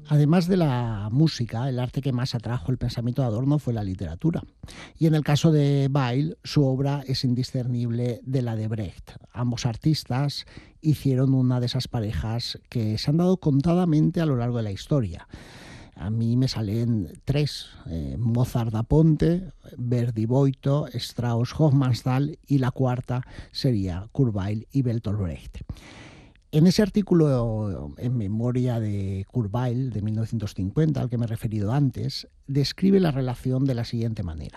Además de la música, el arte que más atrajo el pensamiento de Adorno fue la literatura. Y en el caso de Weil, su obra es indiscernible de la de Brecht. Ambos artistas hicieron una de esas parejas que se han dado contadamente a lo largo de la historia. A mí me salen tres: Mozart da Ponte, Verdi Boito, Strauss Hofmannsthal, y la cuarta sería Kurt Weill y Bertolt Brecht. En ese artículo en memoria de Kurt Weill de 1950, al que me he referido antes, describe la relación de la siguiente manera.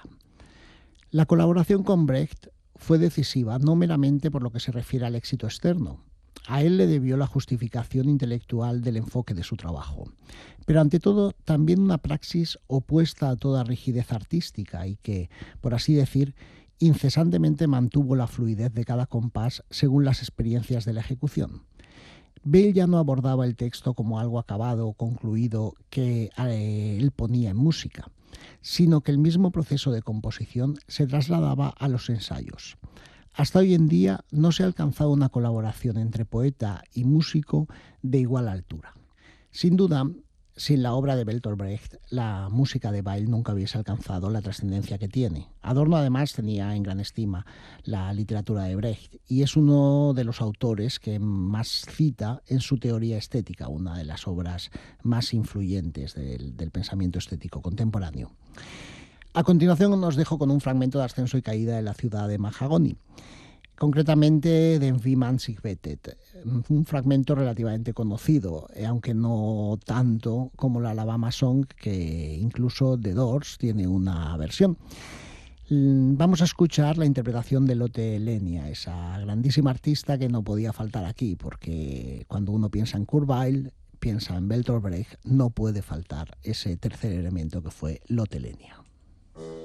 La colaboración con Brecht fue decisiva no meramente por lo que se refiere al éxito externo. A él le debió la justificación intelectual del enfoque de su trabajo, pero ante todo también una praxis opuesta a toda rigidez artística y que, por así decir, incesantemente mantuvo la fluidez de cada compás según las experiencias de la ejecución. Weil ya no abordaba el texto como algo acabado o concluido que él ponía en música, sino que el mismo proceso de composición se trasladaba a los ensayos. Hasta hoy en día no se ha alcanzado una colaboración entre poeta y músico de igual altura. Sin duda, sin la obra de Bertolt Brecht, la música de Weill nunca hubiese alcanzado la trascendencia que tiene. Adorno además tenía en gran estima la literatura de Brecht y es uno de los autores que más cita en su teoría estética, una de las obras más influyentes del pensamiento estético contemporáneo. A continuación os dejo con un fragmento de Ascenso y Caída de la ciudad de Mahagoni, concretamente de Wie man sich bettet, un fragmento relativamente conocido, aunque no tanto como la Alabama Song, que incluso The Doors tiene una versión. Vamos a escuchar la interpretación de Lotte Lenya, esa grandísima artista que no podía faltar aquí, porque cuando uno piensa en Kurt Weill, piensa en Bertolt Brecht, no puede faltar ese tercer elemento que fue Lotte Lenya.